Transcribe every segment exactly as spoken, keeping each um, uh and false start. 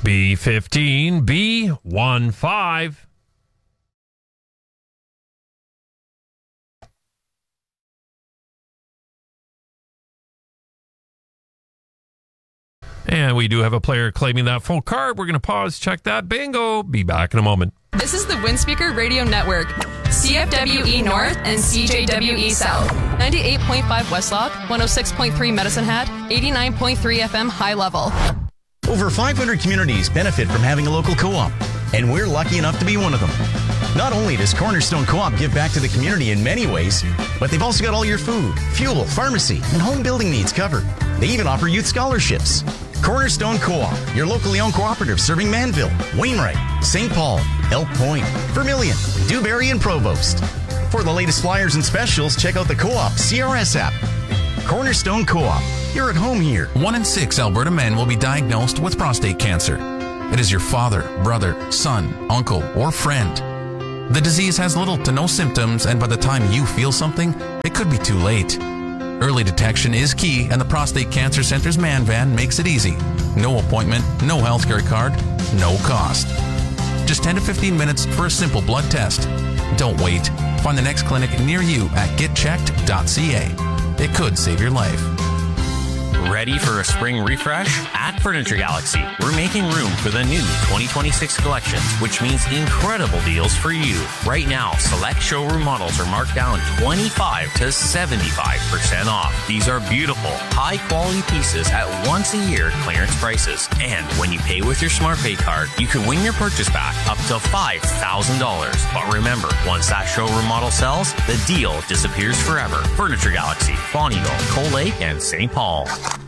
B fifteen, B one five. And we do have a player claiming that full card. We're going to pause, check that. Bingo. Be back in a moment. This is the Windspeaker Radio Network. C F W E North and C J W E South. ninety-eight point five Westlock, one oh six point three Medicine Hat, eighty-nine point three F M High Level. Over five hundred communities benefit from having a local co-op, and we're lucky enough to be one of them. Not only does Cornerstone Co-op give back to the community in many ways, but they've also got all your food, fuel, pharmacy, and home building needs covered. They even offer youth scholarships. Cornerstone Co-op, your locally owned cooperative serving Manville, Wainwright, Saint Paul, Elk Point, Vermilion, Dewberry, and Provost. For the latest flyers and specials, check out the Co-op C R S app. Cornerstone Co-op, you're at home here. One in six Alberta men will be diagnosed with prostate cancer. It is your father, brother, son, uncle, or friend. The disease has little to no symptoms, and by the time you feel something, it could be too late. Early detection is key, and the Prostate Cancer Center's Man Van makes it easy. No appointment, no healthcare card, no cost. Just ten to fifteen minutes for a simple blood test. Don't wait. Find the next clinic near you at get checked dot c a. It could save your life. Ready for a spring refresh? At Furniture Galaxy, we're making room for the new twenty twenty-six collections, which means incredible deals for you. Right now, select showroom models are marked down twenty-five to seventy-five percent off. These are beautiful, high-quality pieces at once-a-year clearance prices. And when you pay with your SmartPay card, you can win your purchase back up to five thousand dollars. But remember, once that showroom model sells, the deal disappears forever. Furniture Galaxy, Bonnyville, Coal Lake, and Saint Paul.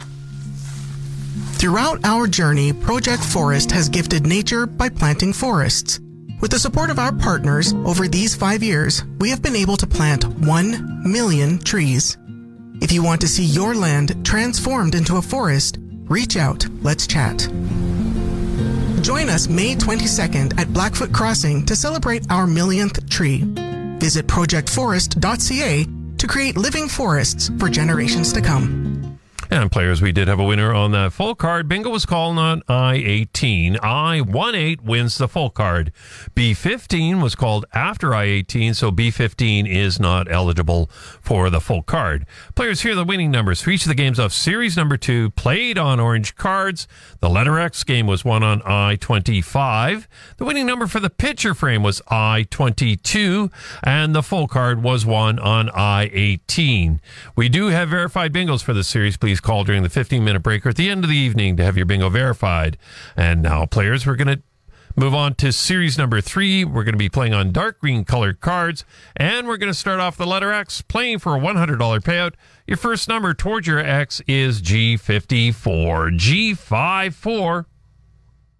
Throughout our journey, Project Forest has gifted nature by planting forests. With the support of our partners, over these five years, we have been able to plant one million trees. If you want to see your land transformed into a forest, reach out. Let's chat. Join us May twenty-second at Blackfoot Crossing to celebrate our millionth tree. Visit project forest dot c a to create living forests for generations to come. And players, we did have a winner on that full card. Bingo was called on I eighteen. I eighteen wins the full card. B fifteen was called after I eighteen, so B fifteen is not eligible for the full card. Players, here are the winning numbers for each of the games of Series number two, played on orange cards. The letter X game was won on I twenty-five. The winning number for the picture frame was I twenty-two, and the full card was won on I eighteen. We do have verified bingos for the series. Please call during the fifteen-minute break or at the end of the evening to have your bingo verified. And now, players, we're going to move on to series number three. We're going to be playing on dark green colored cards, and we're going to start off the letter X, playing for a one hundred dollars payout. Your first number towards your X is G fifty-four. G fifty-four.